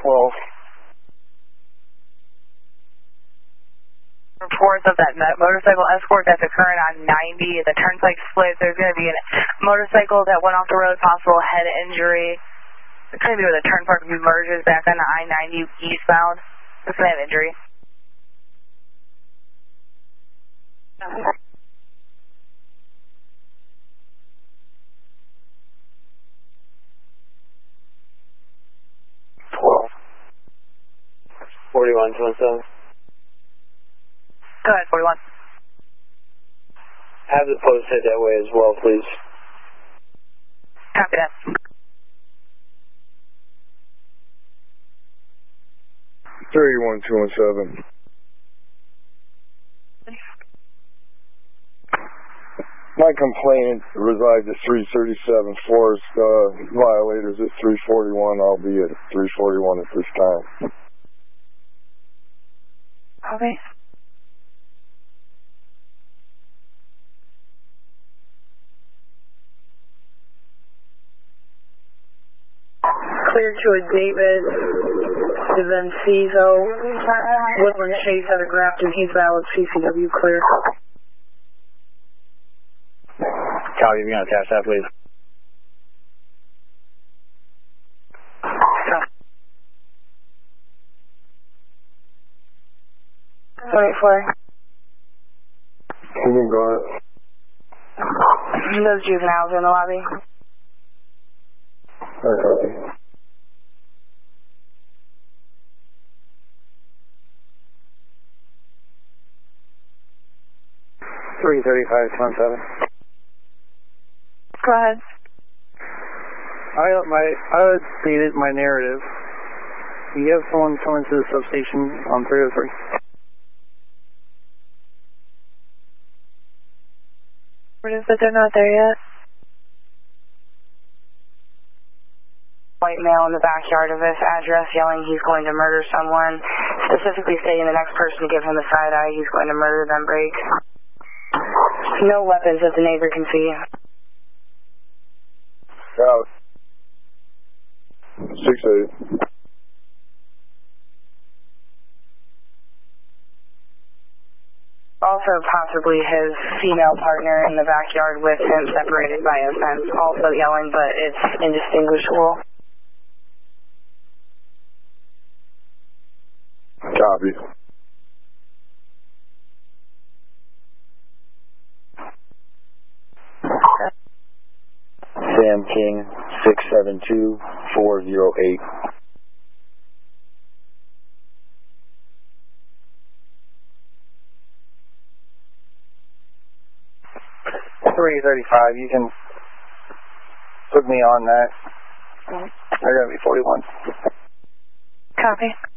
12. Reports of that motorcycle escort that's occurring on 90, the turnpike split. There's going to be a motorcycle that went off the road, possible head injury. It's going to be where the turnpike merges back on the I-90 eastbound. It's going to have injury. $12. 4127. Go ahead, 41. Have the post head that way as well, please. Copy that. $3127. My complainant resides at 337 Forest. Violators at 341. I'll be at 341 at this time. Okay. Clear to a David Devencizo, Woodland Chase out of Grafton, he's valid, CCW clear. Copy, you're going to attach that, please. Wait for it. You can go ahead. Those juveniles are in the lobby. Okay. 33527. Go ahead. I stated my narrative. You have someone coming to the substation on 303. What is it? They're not there yet. White male in the backyard of this address yelling he's going to murder someone, specifically stating the next person to give him the side eye, he's going to murder them, break. No weapons that the neighbor can see. Out. 6-8. Also possibly his female partner in the backyard with him separated by a fence, also yelling, but it's indistinguishable. Copy. Sam King, 672-408. $335, you can put me on that. I gotta be 41. Copy.